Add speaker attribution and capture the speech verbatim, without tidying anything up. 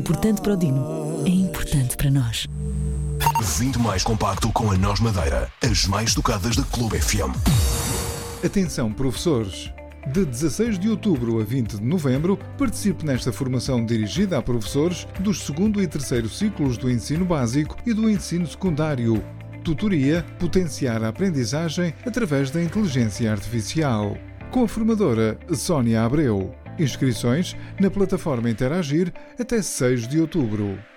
Speaker 1: Importante para o Dino, é importante para nós.
Speaker 2: Vinte mais compacto com a Nós Madeira, as mais tocadas da Clube F M.
Speaker 3: Atenção, professores! De dezasseis de outubro a vinte de novembro, participe nesta formação dirigida a professores dos segundo e terceiro ciclos do ensino básico e do ensino secundário. Tutoria: potenciar a aprendizagem através da inteligência artificial. Com a formadora Sónia Abreu. Inscrições na plataforma Interagir até seis de outubro.